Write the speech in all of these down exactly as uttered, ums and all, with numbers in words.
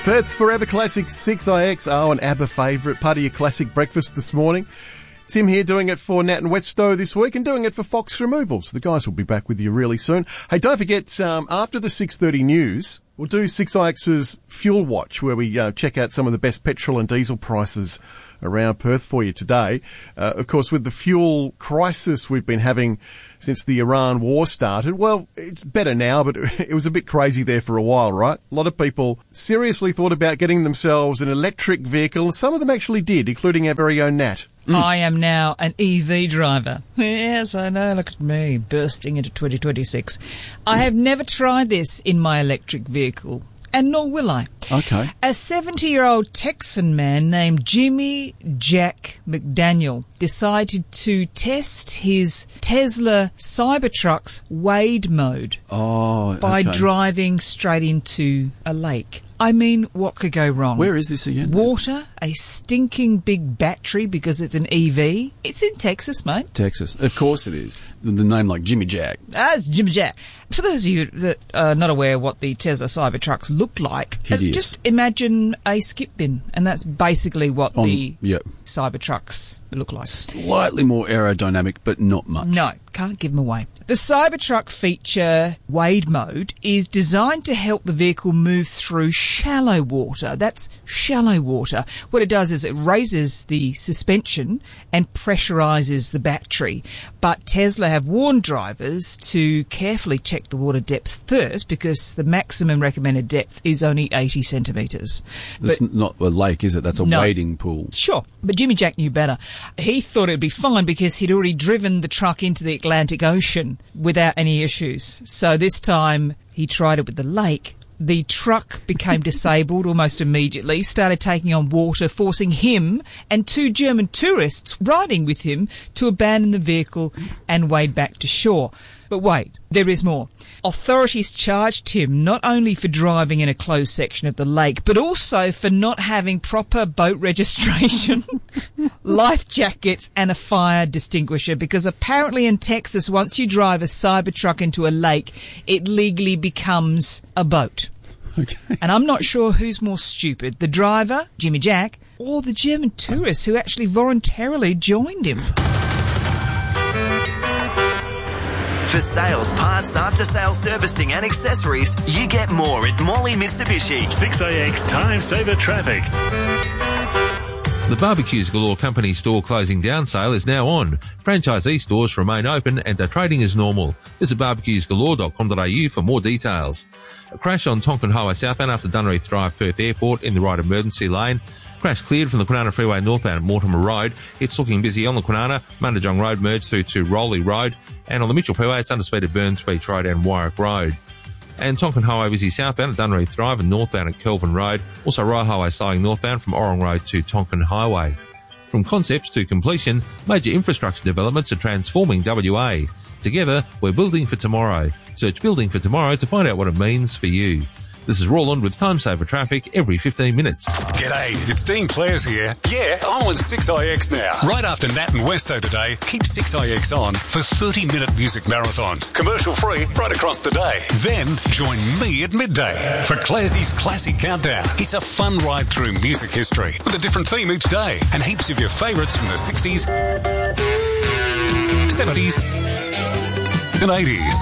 Perth's Forever Classic six I X. Oh, an ABBA favourite. Part of your classic breakfast this morning. Tim here doing it for Nat and Westow this week and doing it for Fox Removals. The guys will be back with you really soon. Hey, don't forget, um, after the six thirty news, we'll do six I X's Fuel Watch, where we uh, check out some of the best petrol and diesel prices around Perth for you today. Uh, of course, with the fuel crisis we've been having since the Iran war started, well, it's better now, but it was a bit crazy there for a while, right? A lot of people seriously thought about getting themselves an electric vehicle. Some of them actually did, including our very own Nat. Mm. I am now an E V driver. Yes, I know, look at me, bursting into twenty twenty-six. I have never tried this in my electric vehicle, and nor will I. Okay. A seventy-year-old Texan man named Jimmy Jack McDaniel decided to test his Tesla Cybertruck's Wade mode oh, by okay. driving straight into a lake. I mean, what could go wrong? Where is this again? Water, a stinking big battery because it's an E V. It's in Texas, mate. Texas. Of course it is. The name like Jimmy Jack. Ah, it's Jimmy Jack. For those of you that are not aware what the Tesla Cybertrucks look like, Hideous. just imagine a skip bin, and that's basically what On, the yep. Cybertrucks look like. Slightly more aerodynamic, but not much. No, can't give them away. The Cybertruck feature Wade mode is designed to help the vehicle move through shallow water. That's shallow water. What it does is it raises the suspension and pressurizes the battery. But Tesla have warned drivers to carefully check the water depth first because the maximum recommended depth is only eighty centimetres. That's but, not a lake, is it? That's a no, wading pool. Sure, but Jimmy Jack knew better. He thought it would be fine because he'd already driven the truck into the Atlantic Ocean without any issues. So this time he tried it with the lake. The truck became disabled almost immediately, started taking on water, forcing him and two German tourists riding with him to abandon the vehicle and wade back to shore. But wait, there is more. Authorities charged him not only for driving in a closed section of the lake, but also for not having proper boat registration, life jackets and a fire distinguisher, because apparently in Texas, once you drive a Cybertruck into a lake, it legally becomes a boat. Okay. And I'm not sure who's more stupid, the driver, Jimmy Jack, or the German tourists who actually voluntarily joined him. For sales, parts, after-sales servicing and accessories, you get more at Morley Mitsubishi. six A X Time Saver Traffic. The Barbecues Galore Company store closing down sale is now on. Franchisee stores remain open and are trading as normal. Visit barbecues galore dot com dot a u for more details. A crash on Tonkin Highway southbound after Dunreath Drive, Perth Airport in the right emergency lane. Crash cleared from the Kwinana Freeway northbound at Mortimer Road. It's looking busy on the Kwinana, Mundajong Road merged through to Rowley Road. And on the Mitchell Freeway, it's under speed at Burns Beach Road and Warwick Road. And Tonkin Highway busy southbound at Dunreath Drive and northbound at Kelvin Road. Also Royal Highway slowing northbound from Orong Road to Tonkin Highway. From concepts to completion, major infrastructure developments are transforming W A. Together, we're building for tomorrow. Search Building for Tomorrow to find out what it means for you. This is Roland with Time Saver Traffic every fifteen minutes. G'day, it's Dean Clares here. Yeah, I'm on six I X now. Right after Nat and Westow today, keep six I X on for thirty-minute music marathons. Commercial free right across the day. Then join me at midday for Claresy's Classic Countdown. It's a fun ride through music history with a different theme each day and heaps of your favourites from the sixties, seventies and eighties.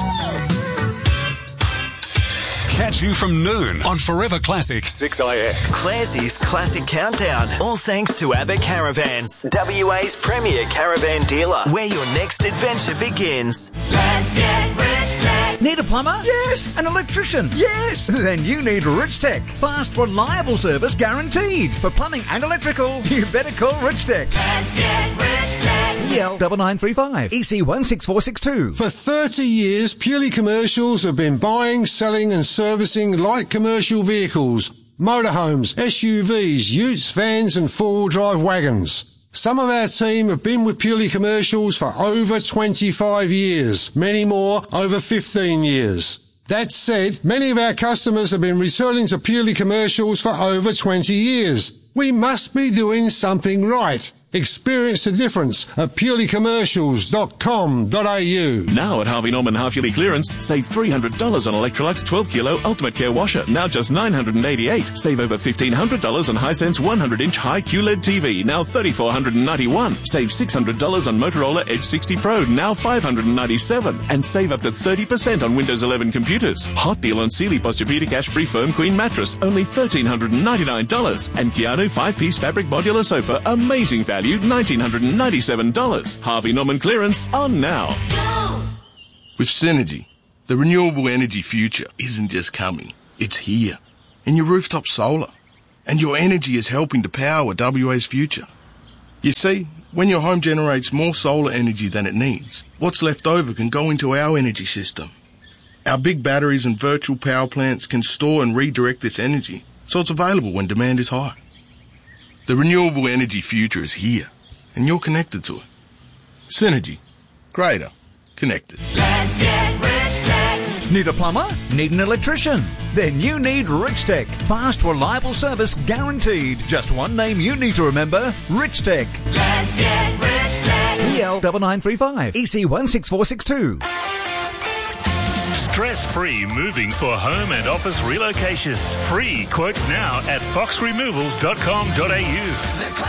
Catch you from noon on Forever Classic six I X. Claresy's Classic Countdown. All thanks to Abbott Caravans, W A's premier caravan dealer, where your next adventure begins. Let's get rich tech. Need a plumber? Yes. An electrician? Yes. Then you need Rich Tech. Fast, reliable service guaranteed. For plumbing and electrical, you better call Rich Tech. Let's get rich tech. E L nine nine three five. E C one six four six two. For thirty years, Purely Commercials have been buying, selling and servicing light commercial vehicles, motorhomes, S U Vs, utes, vans and four-wheel drive wagons. Some of our team have been with Purely Commercials for over twenty-five years, many more over fifteen years. That said, many of our customers have been returning to Purely Commercials for over twenty years. We must be doing something right. Experience the difference at purely commercials dot com dot a u. Now at Harvey Norman half-yearly clearance, save three hundred dollars on Electrolux twelve kilo Ultimate Care Washer, now just nine hundred eighty-eight dollars. Save over fifteen hundred dollars on Hisense one hundred inch high Q L E D T V, now three thousand four hundred ninety-one dollars. Save six hundred dollars on Motorola Edge sixty Pro, now five hundred ninety-seven dollars. And save up to thirty percent on Windows eleven computers. Hot deal on Sealy Posturepedic Ash-Free Firm Queen Mattress, only one thousand three hundred ninety-nine dollars. And Keanu five-piece fabric modular sofa, amazing value, one thousand nine hundred ninety-seven dollars. Harvey Norman clearance on now. With Synergy, the renewable energy future isn't just coming, it's here. In your rooftop solar. And your energy is helping to power W A's future. You see, when your home generates more solar energy than it needs, what's left over can go into our energy system. Our big batteries and virtual power plants can store and redirect this energy so it's available when demand is high. The renewable energy future is here, and you're connected to it. Synergy. Greater. Connected. Let's get Rich Tech. Need a plumber? Need an electrician? Then you need Rich Tech. Fast, reliable service guaranteed. Just one name you need to remember, Rich Tech. Let's get Rich Tech. E L nine nine three five, E C one six four six two. Stress-free moving for home and office relocations. Free quotes now at fox removals dot com dot a u.